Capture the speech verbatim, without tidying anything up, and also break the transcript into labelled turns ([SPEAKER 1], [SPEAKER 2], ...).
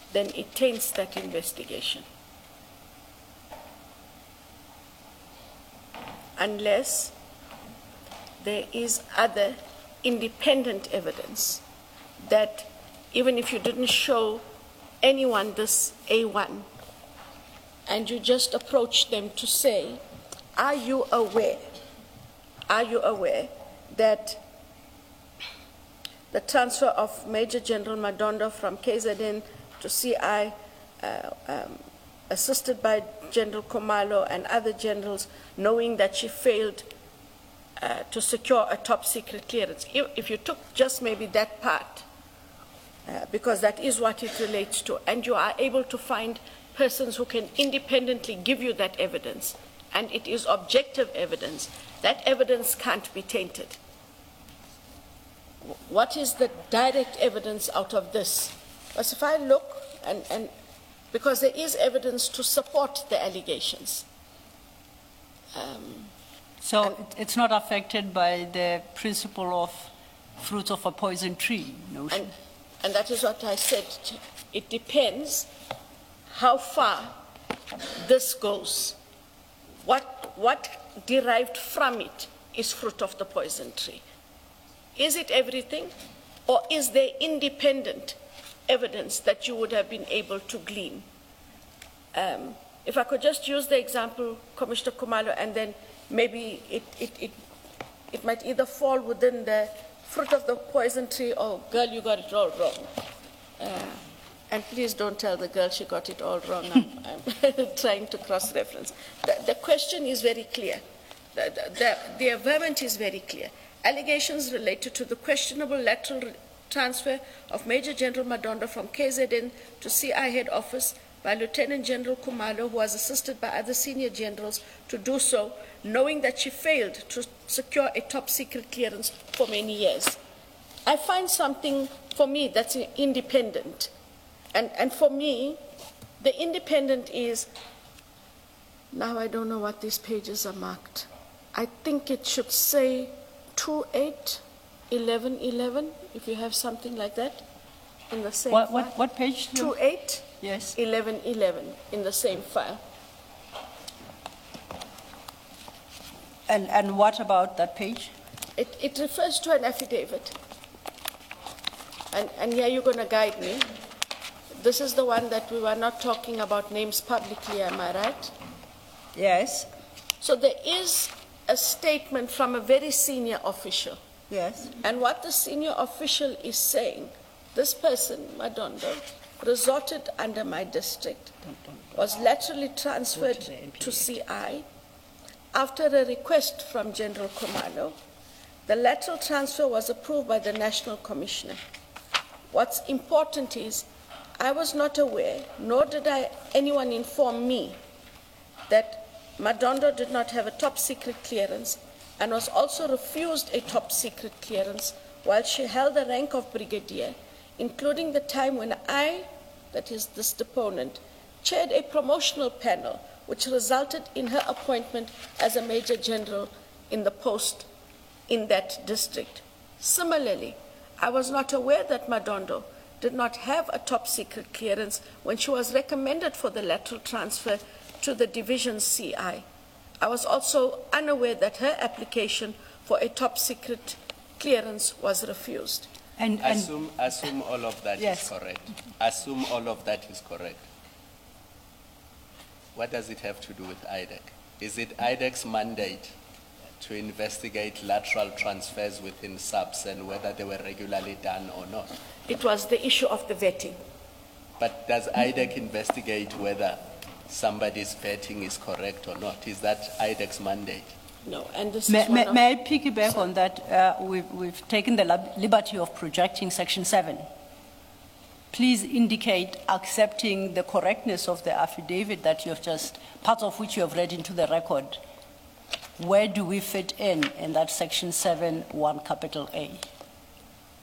[SPEAKER 1] then it taints that investigation. Unless there is other independent evidence that even if you didn't show anyone this A one and you just approach them to say, are you aware, are you aware that the transfer of Major General Madondo from K Z N to C I, uh, um, assisted by General Khumalo and other generals, knowing that she failed uh, to secure a top secret clearance. If, if you took just maybe that part, uh, because that is what it relates to, and you are able to find persons who can independently give you that evidence, and it is objective evidence, that evidence can't be tainted. What is the direct evidence out of this? Because if I look, and, and because there is evidence to support the allegations. Um,
[SPEAKER 2] so it's not affected by the principle of fruits of a poison tree notion?
[SPEAKER 1] And, and that is what I said. It depends how far this goes. What, what derived from it is fruit of the poison tree. Is it everything, or is there independent evidence that you would have been able to glean? Um, if I could just use the example, Commissioner Khumalo, and then maybe it, it, it, it might either fall within the fruit of the poison tree or, girl, you got it all wrong. Uh, and please don't tell the girl she got it all wrong. I'm, I'm trying to cross-reference. The, the question is very clear. The, the, the, the averment is very clear. Allegations related to the questionable lateral transfer of Major General Madondo from K Z N to C I head office by Lieutenant General Khumalo, who was assisted by other senior generals to do so, knowing that she failed to secure a top secret clearance for many years. I find something, for me, that's independent. And, and for me, the independent is, now I don't know what these pages are marked. I think it should say two eight eleven eleven, if you have something like that in the same
[SPEAKER 2] what,
[SPEAKER 1] file.
[SPEAKER 2] What, what page?
[SPEAKER 1] two eight
[SPEAKER 2] yes.
[SPEAKER 1] eleven eleven in the same file.
[SPEAKER 2] And, and what about that page?
[SPEAKER 1] It, it refers to an affidavit. And, and here you're going to guide me. This is the one that we were not talking about names publicly, am I right?
[SPEAKER 2] Yes.
[SPEAKER 1] So there is a statement from a very senior official.
[SPEAKER 2] Yes.
[SPEAKER 1] And what the senior official is saying, this person, Madondo, resorted under my district, was laterally transferred to C I after a request from General Khumalo. The lateral transfer was approved by the National Commissioner. What's important is, I was not aware, nor did I, anyone inform me, that Madondo did not have a top secret clearance and was also refused a top secret clearance while she held the rank of brigadier, including the time when I, that is this deponent, chaired a promotional panel which resulted in her appointment as a major general in the post in that district. Similarly, I was not aware that Madondo did not have a top secret clearance when she was recommended for the lateral transfer to the division C I. I was also unaware that her application for a top secret clearance was refused.
[SPEAKER 3] And, and assume, assume all of that yes. is correct. Assume all of that is correct. What does it have to do with I D E C? Is it I D E C's mandate to investigate lateral transfers within subs and whether they were regularly done or not?
[SPEAKER 1] It was the issue of the vetting.
[SPEAKER 3] But does I D E C investigate whether somebody's vetting is correct or not? Is that I D E C's mandate?
[SPEAKER 1] No, and this
[SPEAKER 2] may,
[SPEAKER 1] is
[SPEAKER 2] may,
[SPEAKER 1] one
[SPEAKER 2] may I piggyback on that? Uh, we've, we've taken the liberty of projecting Section seven. Please indicate accepting the correctness of the affidavit that you have just, parts of which you have read into the record. Where do we fit in in that Section seven, one capital A?